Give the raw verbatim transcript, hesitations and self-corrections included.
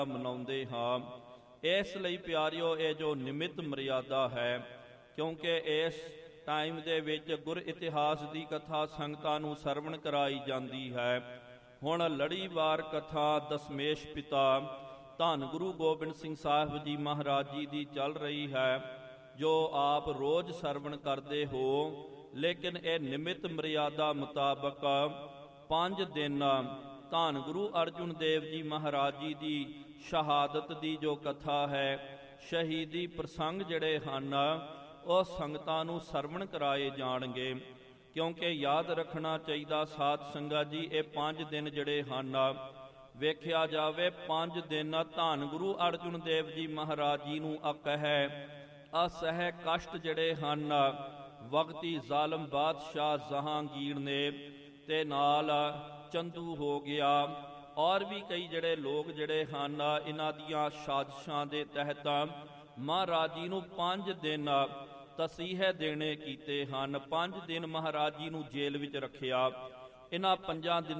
ਮਨਾਉਂਦੇ ਹਾਂ। ਇਸ ਲਈ ਪਿਆਰਿਓ, ਇਹ ਜੋ ਨਿਮਿਤ ਮਰਿਆਦਾ ਹੈ, ਕਿਉਂਕਿ ਇਸ ਟਾਈਮ ਦੇ ਵਿੱਚ ਗੁਰ ਇਤਿਹਾਸ ਦੀ ਕਥਾ ਸੰਗਤਾਂ ਨੂੰ ਸਰਵਣ ਕਰਾਈ ਜਾਂਦੀ ਹੈ। ਹੁਣ ਲੜੀਵਾਰ ਕਥਾ ਦਸਮੇਸ਼ ਪਿਤਾ ਧੰਨ ਗੁਰੂ ਗੋਬਿੰਦ ਸਿੰਘ ਸਾਹਿਬ ਜੀ ਮਹਾਰਾਜ ਜੀ ਦੀ ਚੱਲ ਰਹੀ ਹੈ, ਜੋ ਆਪ ਰੋਜ਼ ਸਰਵਣ ਕਰਦੇ ਹੋ। ਲੇਕਿਨ ਇਹ ਨਿਮਿਤ ਮਰਿਆਦਾ ਮੁਤਾਬਕ ਪੰਜ ਦਿਨ ਧੰਨ ਗੁਰੂ ਅਰਜੁਨ ਦੇਵ ਜੀ ਮਹਾਰਾਜ ਜੀ ਦੀ ਸ਼ਹਾਦਤ ਦੀ ਜੋ ਕਥਾ ਹੈ, ਸ਼ਹੀਦੀ ਪ੍ਰਸੰਗ ਜਿਹੜੇ ਹਨ, ਉਹ ਸੰਗਤਾਂ ਨੂੰ ਸਰਵਣ ਕਰਾਏ ਜਾਣਗੇ। ਕਿਉਂਕਿ ਯਾਦ ਰੱਖਣਾ ਚਾਹੀਦਾ ਸਾਧ ਸੰਗਤ ਜੀ, ਇਹ ਪੰਜ ਦਿਨ ਜਿਹੜੇ ਹਨ, ਵੇਖਿਆ ਜਾਵੇ ਪੰਜ ਦਿਨ ਧੰਨ ਗੁਰੂ ਅਰਜੁਨ ਦੇਵ ਜੀ ਮਹਾਰਾਜ ਜੀ ਨੂੰ ਅਕਹਿ ਅਸਹਿ ਕਸ਼ਟ ਜਿਹੜੇ ਹਨ, ਵਕਤੀ ਜ਼ਾਲਮ ਬਾਦਸ਼ਾਹ ਜਹਾਂਗੀਰ ਨੇ ਤੇ ਨਾਲ ਚੰਦੂ ਹੋ ਗਿਆ, ਔਰ ਵੀ ਕਈ ਜਿਹੜੇ ਲੋਕ ਜਿਹੜੇ ਹਨ, ਇਹਨਾਂ ਦੀਆਂ ਸਾਜ਼ਿਸ਼ਾਂ ਦੇ ਤਹਿਤ ਮਹਾਰਾਜ ਜੀ ਨੂੰ ਪੰਜ ਦਿਨ ਤਸੀਹੇ ਦੇਣੇ ਕੀਤੇ ਹਨ। ਪੰਜ ਦਿਨ ਮਹਾਰਾਜ ਜੀ ਨੂੰ ਜੇਲ੍ਹ ਵਿੱਚ ਰੱਖਿਆ। ਇਹਨਾਂ ਪੰਜਾਂ ਦਿਨ